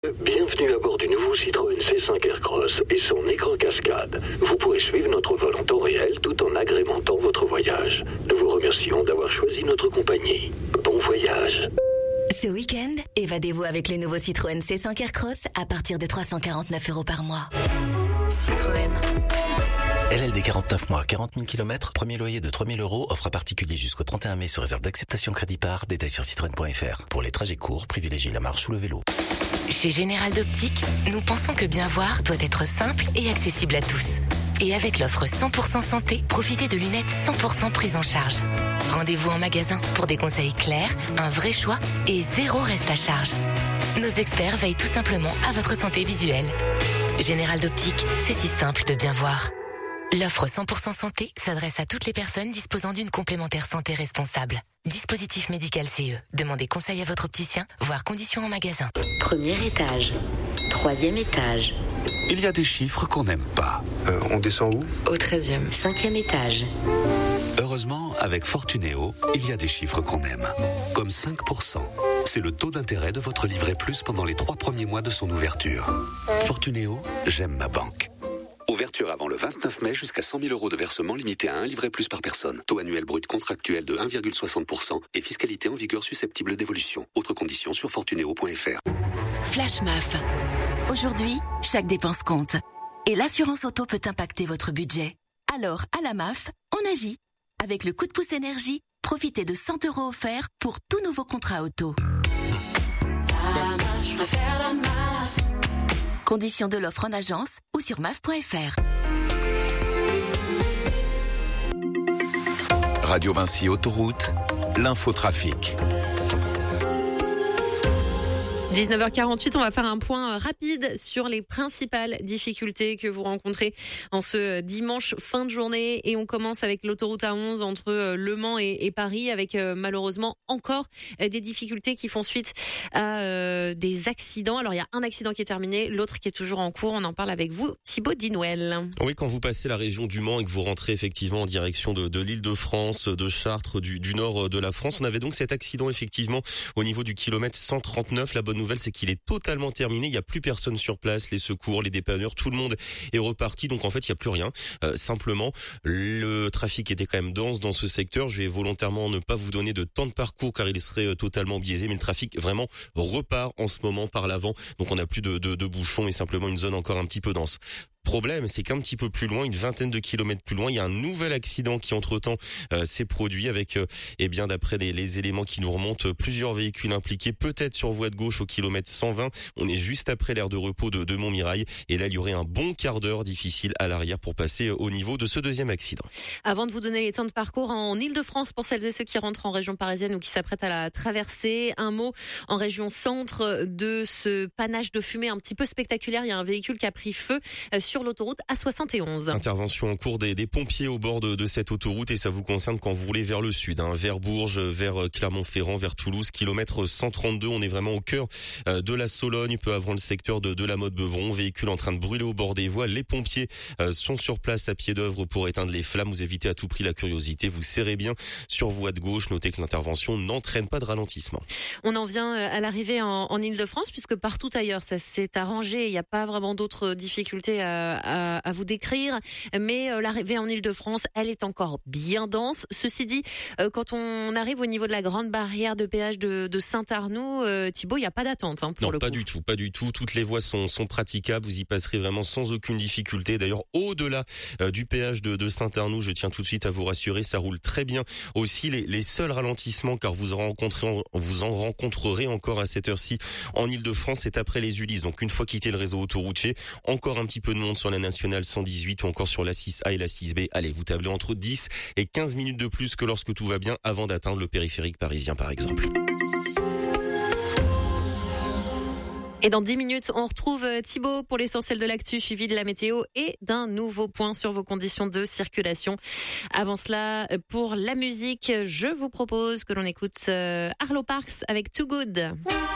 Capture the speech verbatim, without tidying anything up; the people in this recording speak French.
Bienvenue à bord du nouveau Citroën C cinq Aircross et son écran cascade. Vous pourrez suivre notre vol en temps réel tout en agrémentant votre voyage. Nous vous remercions d'avoir choisi notre compagnie. Bon voyage. Ce week-end, évadez-vous avec les nouveaux Citroën C cinq Aircross à partir de trois cent quarante-neuf euros par mois. Citroën. L L D quarante-neuf mois, quarante mille kilomètres, premier loyer de trois mille euros, offre à particulier jusqu'au trente et un mai sur réserve d'acceptation crédit par, détail sur citroën point f r. Pour les trajets courts, privilégiez la marche ou le vélo. Chez Général d'Optique, nous pensons que bien voir doit être simple et accessible à tous. Et avec l'offre cent pour cent santé, profitez de lunettes cent pour cent prises en charge. Rendez-vous en magasin pour des conseils clairs, un vrai choix et zéro reste à charge. Nos experts veillent tout simplement à votre santé visuelle. Général d'Optique, c'est si simple de bien voir. L'offre cent pour cent santé s'adresse à toutes les personnes disposant d'une complémentaire santé responsable. Dispositif médical C E. Demandez conseil à votre opticien, voire conditions en magasin. Premier étage. Troisième étage. Il y a des chiffres qu'on n'aime pas. Euh, on descend où? Au treizième. Cinquième étage. Heureusement, avec Fortunéo, il y a des chiffres qu'on aime. Comme cinq pour cent. C'est le taux d'intérêt de votre livret plus pendant les trois premiers mois de son ouverture. Fortunéo, j'aime ma banque. Ouverture avant le vingt-neuf mai jusqu'à cent mille euros de versement limité à un livret plus par personne. Taux annuel brut contractuel de un virgule soixante pour cent et fiscalité en vigueur susceptible d'évolution. Autres conditions sur fortunéo point f r. Flash M A F. Aujourd'hui, chaque dépense compte. Et l'assurance auto peut impacter votre budget. Alors, à la M A F, on agit. Avec le coup de pouce énergie, profitez de cent euros offerts pour tout nouveau contrat auto. La M A F, je préfère la M A F. Conditions de l'offre en agence ou sur maf point f r. Radio Vinci Autoroute, l'infotrafic. dix-neuf heures quarante-huit, on va faire un point rapide sur les principales difficultés que vous rencontrez en ce dimanche fin de journée. Et on commence avec l'autoroute A onze entre Le Mans et, et Paris, avec euh, malheureusement encore euh, des difficultés qui font suite à euh, des accidents. Alors il y a un accident qui est terminé, l'autre qui est toujours en cours. On en parle avec vous, Thibaut Dinouel. Oui, quand vous passez la région du Mans et que vous rentrez effectivement en direction de, de l'Île-de-France, de Chartres, du, du nord de la France, on avait donc cet accident effectivement au niveau du kilomètre cent trente-neuf. La bonne nouvelle, c'est qu'il est totalement terminé. Il n'y a plus personne sur place, les secours, les dépanneurs, tout le monde est reparti. Donc en fait, il n'y a plus rien. Euh, simplement, le trafic était quand même dense dans ce secteur. Je vais volontairement ne pas vous donner de temps de parcours car il serait totalement biaisé. Mais le trafic vraiment repart en ce moment par l'avant. Donc on n'a plus de, de, de bouchons et simplement une zone encore un petit peu dense. Problème, c'est qu'un petit peu plus loin, une vingtaine de kilomètres plus loin, il y a un nouvel accident qui entre-temps euh, s'est produit avec, euh, eh bien d'après les, les éléments qui nous remontent, euh, plusieurs véhicules impliqués, peut-être sur voie de gauche au kilomètre cent vingt. On est juste après l'aire de repos de, de Montmirail et là il y aurait un bon quart d'heure difficile à l'arrière pour passer euh, au niveau de ce deuxième accident. Avant de vous donner les temps de parcours en Île-de-France pour celles et ceux qui rentrent en région parisienne ou qui s'apprêtent à la traverser, un mot en région centre de ce panache de fumée un petit peu spectaculaire. Il y a un véhicule qui a pris feu euh, sur l'autoroute A soixante et onze. Intervention en cours des, des pompiers au bord de, de cette autoroute et ça vous concerne quand vous roulez vers le sud, hein, vers Bourges, vers Clermont-Ferrand, vers Toulouse, kilomètre cent trente-deux. On est vraiment au cœur euh, de la Sologne, peu avant le secteur de, de la Motte-Beuvron. Véhicule en train de brûler au bord des voies. Les pompiers euh, sont sur place à pied d'œuvre pour éteindre les flammes. Vous évitez à tout prix la curiosité. Vous serrez bien sur voie de gauche. Notez que l'intervention n'entraîne pas de ralentissement. On en vient à l'arrivée en, en Île-de-France puisque partout ailleurs ça s'est arrangé. Il n'y a pas vraiment d'autres difficultés à À, à vous décrire, mais euh, l'arrivée en Île-de-France, elle est encore bien dense. Ceci dit, euh, quand on arrive au niveau de la grande barrière de péage de, de Saint-Arnoux, euh, Thibaut, il n'y a pas d'attente hein, pour non, le pas coup. du tout, pas du tout. Toutes les voies sont, sont praticables. Vous y passerez vraiment sans aucune difficulté. D'ailleurs, au-delà euh, du péage de, de Saint-Arnoux, je tiens tout de suite à vous rassurer, ça roule très bien. Aussi, les, les seuls ralentissements, car vous en rencontrez, vous en rencontrerez encore à cette heure-ci en Île-de-France, c'est après les Ulysses. Donc, une fois quitté le réseau autoroutier, encore un petit peu de monde sur la nationale cent dix-huit ou encore sur la six A et la six B. Allez, vous tablez entre dix et quinze minutes de plus que lorsque tout va bien avant d'atteindre le périphérique parisien par exemple. Et dans dix minutes, on retrouve Thibaut pour l'essentiel de l'actu, suivi de la météo et d'un nouveau point sur vos conditions de circulation. Avant cela, pour la musique, je vous propose que l'on écoute Arlo Parks avec Too Good.